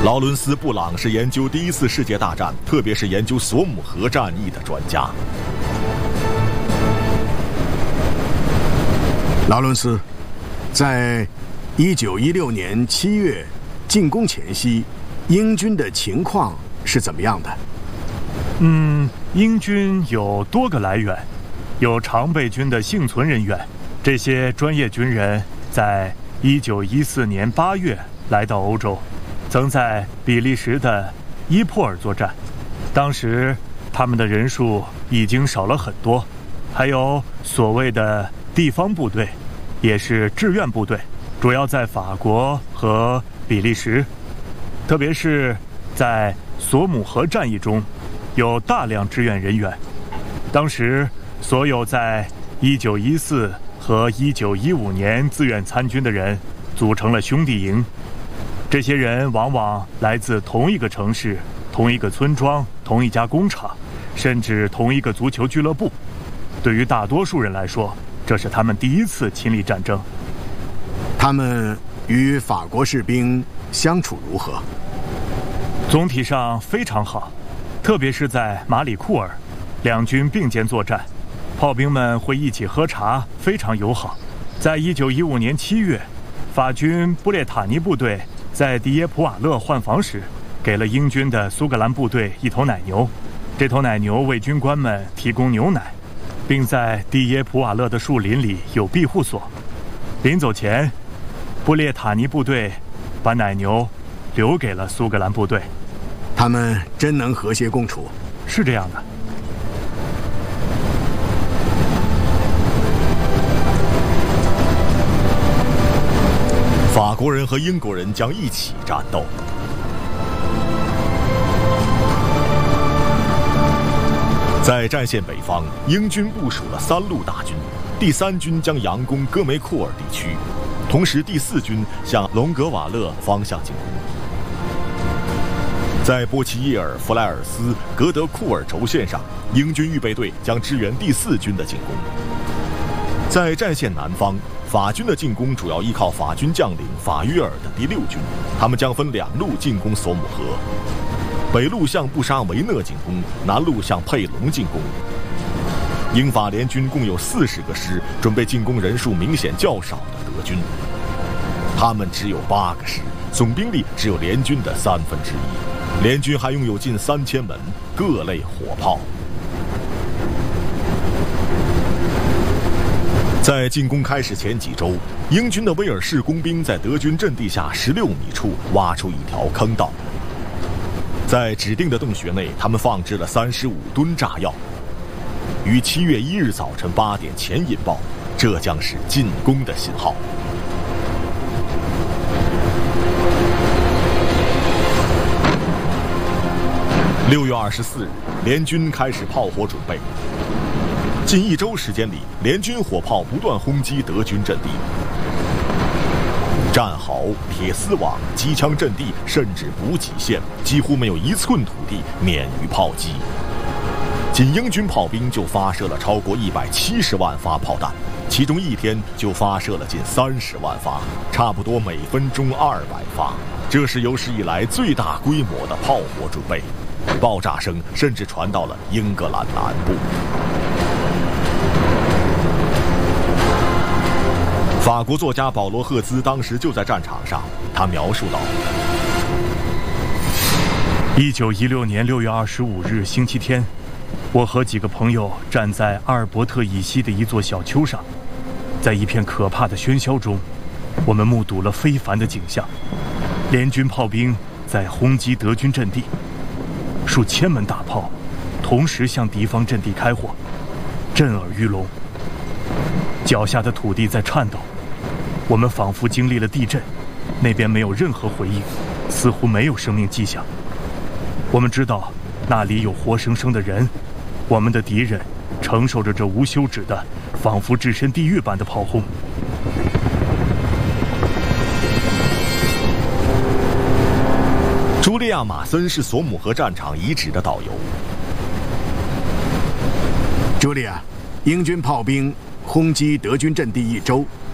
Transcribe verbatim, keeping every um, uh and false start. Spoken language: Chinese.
劳伦斯·布朗是研究第一次世界大战，特别是研究索姆河战役的专家。 劳伦斯，在一九一六年七月进攻前夕，英军的情况是怎么样的？ 嗯，英军有多个来源，有常备军的幸存人员，这些专业军人在一九一四年八月来到欧洲，曾在比利时的伊珀尔作战，当时他们的人数已经少了很多。还有所谓的地方部队，也是志愿部队，主要在法国和比利时，特别是在索姆河战役中有大量志愿人员。当时所有在一九一四和一九一五年自愿参军的人组成了兄弟营，这些人往往来自同一个城市、同一个村庄、同一家工厂，甚至同一个足球俱乐部。对于大多数人来说，这是他们第一次亲历战争。 他们与法国士兵相处如何？ 总体上非常好，特别是在马里库尔，两军并肩作战，炮兵们会一起喝茶，非常友好。在一九一五年七月，法军布列塔尼部队在迪耶普瓦勒换防时，给了英军的苏格兰部队一头奶牛，这头奶牛为军官们提供牛奶，并在迪耶普瓦勒的树林里有庇护所。临走前，布列塔尼部队把奶牛留给了苏格兰部队。 他们真能和谐共处？ 是这样的。 法国人和英国人将一起战斗。在战线北方，英军部署了三路大军，第三军将佯攻戈梅库尔地区，同时第四军向隆格瓦勒方向进攻。在波奇耶尔、弗莱尔斯、格德库尔轴线上，英军预备队将支援第四军的进攻。在战线南方，法军的进攻主要依靠法军将领法约尔的第六军，他们将分两路进攻索姆河，北路向布沙维讷进攻，南路向佩隆进攻。英法联军共有四十个师，准备进攻人数明显较少的德军。他们只有八个师，总兵力只有联军的三分之一。联军还拥有近三千门各类火炮。在进攻开始前几周，英军的威尔士工兵在德军阵地下十六米处挖出一条坑道，在指定的洞穴内，他们放置了三十五吨炸药，于七月一日早晨八点前引爆，这将是进攻的信号。六月二十四日，联军开始炮火准备。近一周时间里，联军火炮不断轰击德军阵地，战壕、铁丝网、机枪阵地，甚至补给线，几乎没有一寸土地免于炮击。仅英军炮兵就发射了超过一百七十万发炮弹，其中一天就发射了近三十万发，差不多每分钟二百发。这是有史以来最大规模的炮火准备。爆炸声甚至传到了英格兰南部。法国作家保罗·赫兹当时就在战场上，他描述道： 一九一六年六月二十五日星期天，我和几个朋友站在阿尔伯特以西的一座小丘上，在一片可怕的喧嚣中，我们目睹了非凡的景象。联军炮兵在轰击德军阵地，数千门大炮同时向敌方阵地开火，震耳欲聋。脚下的土地在颤抖，我们仿佛经历了地震，那边没有任何回应，似乎没有生命迹象。我们知道那里有活生生的人，我们的敌人承受着这无休止的仿佛置身地狱般的炮轰。 茱莉亚·马森是索姆河战场遗址的导游。 茱莉亚，英军炮兵轰击德军阵地一周，